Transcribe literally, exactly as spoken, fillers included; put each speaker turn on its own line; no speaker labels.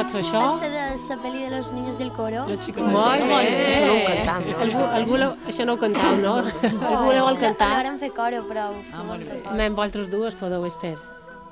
pot ser això?
Va ser de la pel·li de los niños del coro.
Los chicos
Molt
de
bé.
Això no ho cantam, no?
Algú, algú, la- això no ho cantau, no? Algú la vol
No
cantar?
vam fer coro, però...
Ah, molt bé.
Men, vosaltres dues podeu, Esther.